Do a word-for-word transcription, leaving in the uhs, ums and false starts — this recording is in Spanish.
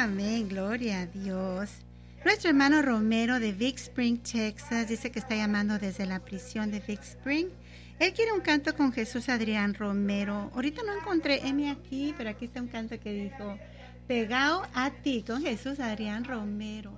Amén, gloria a Dios. Nuestro hermano Romero de Big Spring, Texas, dice que está llamando desde la prisión de Big Spring. Él quiere un canto con Jesús Adrián Romero. Ahorita no encontré M aquí, pero aquí está un canto que dijo, pegado a ti, con Jesús Adrián Romero.